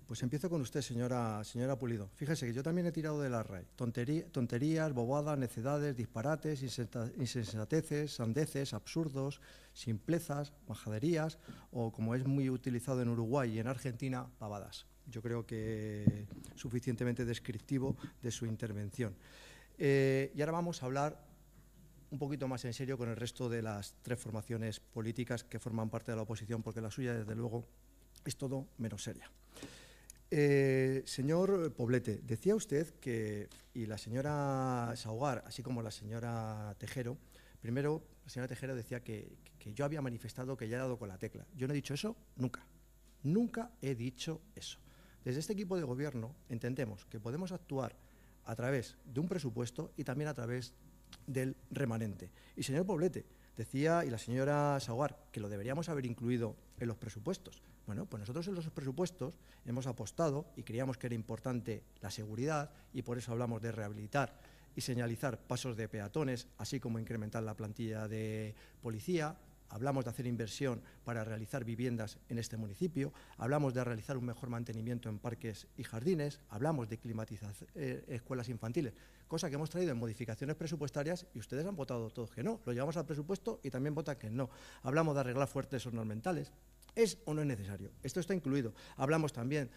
Pues empiezo con usted, señora Pulido. Fíjese que yo también he tirado de la RAE. Tonterías, bobadas, necedades, disparates, insensateces, sandeces, absurdos, simplezas, majaderías o, como es muy utilizado en Uruguay y en Argentina, pavadas. Yo creo que suficientemente descriptivo de su intervención. Y ahora vamos a hablar un poquito más en serio con el resto de las tres formaciones políticas que forman parte de la oposición, porque la suya, desde luego, es todo menos seria. Señor Poblete, decía usted que, y la señora Saugar, así como la señora Tejero, primero la señora Tejero decía que yo había manifestado que ya he dado con la tecla. Yo no he dicho eso nunca, nunca he dicho eso. Desde este equipo de gobierno entendemos que podemos actuar a través de un presupuesto y también a través del remanente. Y señor Poblete, decía, y la señora Saugar, que lo deberíamos haber incluido en los presupuestos. Bueno, pues nosotros en los presupuestos hemos apostado y creíamos que era importante la seguridad y por eso hablamos de rehabilitar y señalizar pasos de peatones, así como incrementar la plantilla de policía. Hablamos de hacer inversión para realizar viviendas en este municipio, hablamos de realizar un mejor mantenimiento en parques y jardines, hablamos de climatizar escuelas infantiles, cosa que hemos traído en modificaciones presupuestarias y ustedes han votado todos que no. Lo llevamos al presupuesto y también votan que no. Hablamos de arreglar fuertes ornamentales. ¿Es o no es necesario? Esto está incluido. Hablamos también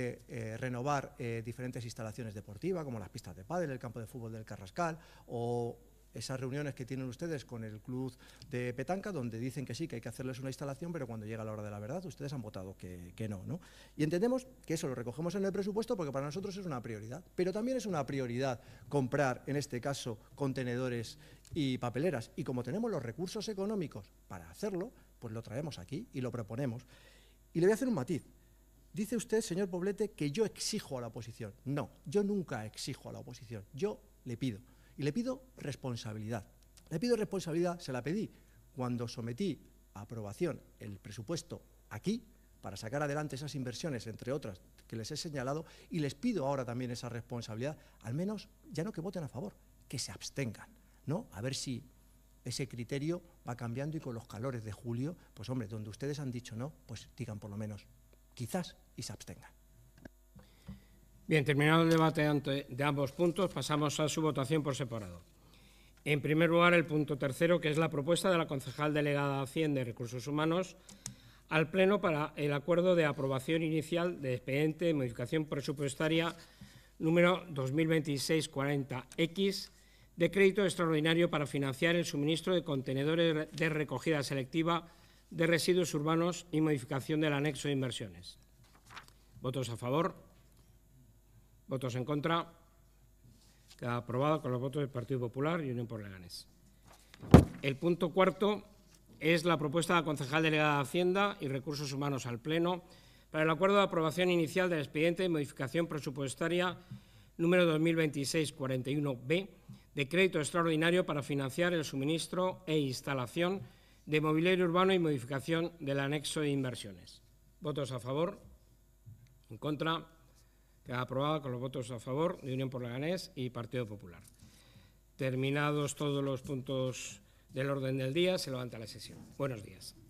de renovar diferentes instalaciones deportivas, como las pistas de pádel, el campo de fútbol del Carrascal, o esas reuniones que tienen ustedes con el club de petanca, donde dicen que sí, que hay que hacerles una instalación, pero cuando llega la hora de la verdad, ustedes han votado que no, ¿no? Y entendemos que eso lo recogemos en el presupuesto porque para nosotros es una prioridad. Pero también es una prioridad comprar, en este caso, contenedores y papeleras. Y como tenemos los recursos económicos para hacerlo, pues lo traemos aquí y lo proponemos. Y le voy a hacer un matiz. Dice usted, señor Poblete, que yo exijo a la oposición. No, yo nunca exijo a la oposición. Yo le pido. Y le pido responsabilidad. Le pido responsabilidad, se la pedí cuando sometí a aprobación el presupuesto aquí para sacar adelante esas inversiones, entre otras, que les he señalado, y les pido ahora también esa responsabilidad, al menos ya no que voten a favor, que se abstengan, ¿no? A ver si ese criterio va cambiando y con los calores de julio, pues hombre, donde ustedes han dicho no, pues digan por lo menos quizás y se abstengan. Bien, terminado el debate de ambos puntos, pasamos a su votación por separado. En primer lugar, el punto tercero, que es la propuesta de la concejal delegada de Hacienda y Recursos Humanos al Pleno para el acuerdo de aprobación inicial de expediente de modificación presupuestaria número 2026-40X de crédito extraordinario para financiar el suministro de contenedores de recogida selectiva de residuos urbanos y modificación del anexo de inversiones. ¿Votos a favor? ¿Votos en contra? Queda aprobado con los votos del Partido Popular y Unión por Leganés. El punto cuarto es la propuesta de la concejal delegada de Hacienda y Recursos Humanos al Pleno para el acuerdo de aprobación inicial del expediente de modificación presupuestaria número 2026-41B de crédito extraordinario para financiar el suministro e instalación de mobiliario urbano y modificación del anexo de inversiones. ¿Votos a favor? ¿En contra? Queda aprobada con los votos a favor de Unión por Leganés y Partido Popular. Terminados todos los puntos del orden del día, se levanta la sesión. Buenos días.